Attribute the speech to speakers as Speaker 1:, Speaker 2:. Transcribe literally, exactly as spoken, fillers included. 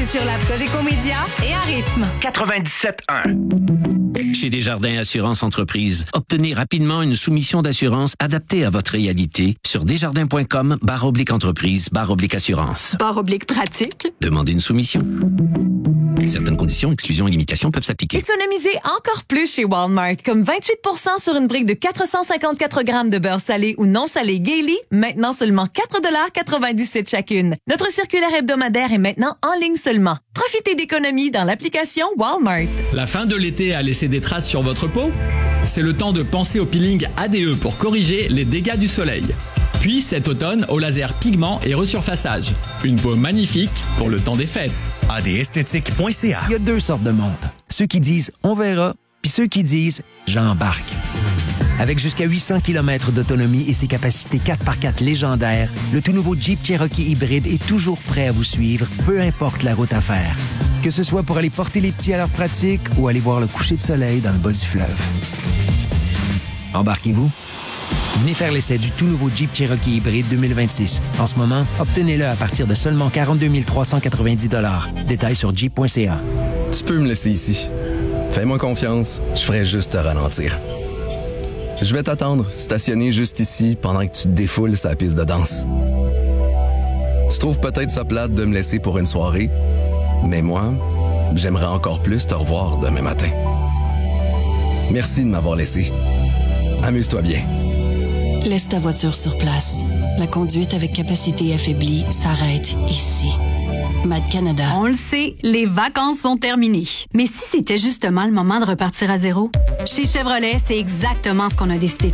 Speaker 1: sur l'app Cogeco Média et à rythme.
Speaker 2: quatre-vingt-dix-sept un.
Speaker 3: Chez Desjardins Assurance Entreprise, obtenez rapidement une soumission d'assurance adaptée à votre réalité sur desjardins.com barre oblique entreprise barre oblique assurance.
Speaker 1: Barre oblique pratique.
Speaker 3: Demandez une soumission. Certaines conditions, exclusions et limitations peuvent s'appliquer.
Speaker 4: Économisez encore plus chez Walmart, comme vingt-huit pour cent sur une brique de quatre cent cinquante-quatre grammes de beurre salé ou non salé Gaily, maintenant seulement quatre dollars quatre-vingt-dix-sept chacune. Notre circulaire hebdomadaire est maintenant en ligne seulement. Profitez d'économies dans l'application Walmart.
Speaker 5: La fin de l'été a laissé des traces sur votre peau? C'est le temps de penser au peeling A D E pour corriger les dégâts du soleil. Puis cet automne, au laser pigment et resurfaçage. Une peau magnifique pour le temps des fêtes.
Speaker 6: A D esthétique point C A.
Speaker 7: Il y a deux sortes de monde. Ceux qui disent « on verra », puis ceux qui disent « j'embarque ». Avec jusqu'à huit cents kilomètres d'autonomie et ses capacités quatre par quatre légendaires, le tout nouveau Jeep Cherokee hybride est toujours prêt à vous suivre, peu importe la route à faire. Que ce soit pour aller porter les petits à leur pratique ou aller voir le coucher de soleil dans le bas du fleuve. Embarquez-vous. Venez faire l'essai du tout nouveau Jeep Cherokee hybride deux mille vingt-six. En ce moment, obtenez-le à partir de seulement quarante-deux mille trois cent quatre-vingt-dix dollars. Détails sur jeep point c a.
Speaker 8: Tu peux me laisser ici. Fais-moi confiance, je ferai juste te ralentir. Je vais t'attendre, stationné juste ici, pendant que tu te défoules sa piste de danse. Tu trouves peut-être ça plate de me laisser pour une soirée, mais moi, j'aimerais encore plus te revoir demain matin. Merci de m'avoir laissé. Amuse-toi bien.
Speaker 9: Laisse ta voiture sur place. La conduite avec capacité affaiblie s'arrête ici. Mad Canada.
Speaker 1: On le sait, les vacances sont terminées. Mais si c'était justement le moment de repartir à zéro? Chez Chevrolet, c'est exactement ce qu'on a décidé.